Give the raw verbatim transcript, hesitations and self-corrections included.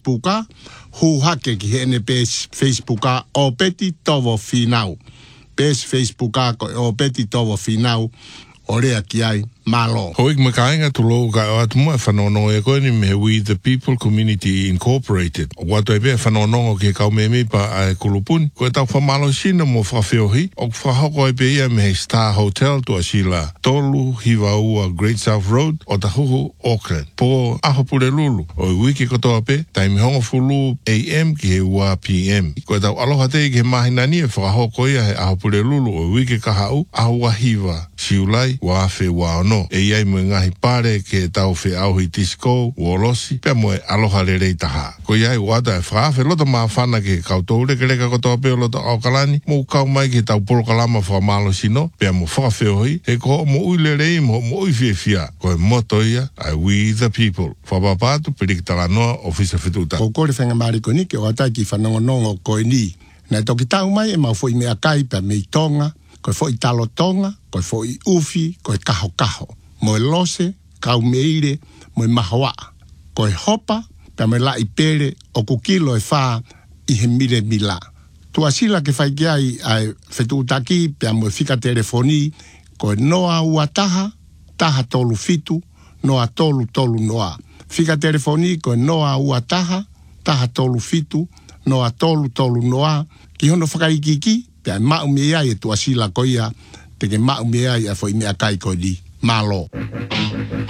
Facebooka, hu hake ki hene page Facebooka o peti tovo finau. Page Facebooka ko o peti tovo finau. Orea ki ai malo. Hoik makainga tu lo ka atu mo fanono e ko ni me We the People Community Incorporated. O to e be fanono ke ka me me pa ai kulupun. Ko ta fa malo sina mo fa feohi. O fa hoko e be me Star Hotel tu asila. Tolu hivaua Great South Road o ta huhu Auckland. Po aho pule lulu. O wiki ko to pe taimi hongo fulu A M ki he ua P M. Ko ta aloha te ke mahina ni e fa hoko ia he aho pule lulu o wiki ka hau aho wahiva. Siulai wa fe wa no e iai mo ngahi pare ke tau fe au hi disco wolosi pe mo aloha le rei taha ko iai wada e fra fe loto ma fana ke kautou le ke leka koto pe loto au kalani mo kau mai ke tau polo kalama fa malo sino pe mo fa fe hoi e ko mo ui le rei mo mo ui fie fia ko e moto ia ai We the People fa papatu pelikitala noa ofisa fituta ko kore whenga marikoni ke o atai ki whanongonongo ko e ni na toki tau mai e mau fo i mea kai pe mei tonga ko fo i talo tonga, ko fo i ufi, ko kaho kaho. Mo e lose, kau meire, mo e mahoa. Ko e hopa, pe me la i pere, o kukilo e wha i he mire mila. Tua sila ke whai kia i ai whetu taki, pe mo e whika telefoni, ko e noa ua taha, taha tolu fitu, noa tolu tolu noa. Whika telefoni, ko e noa ua taha, taha tolu fitu, noa tolu tolu noa. Ki hono whakaikiki, pe mau mea e tua sila koia, te ke mau mea e fo i mea kai ko di malo.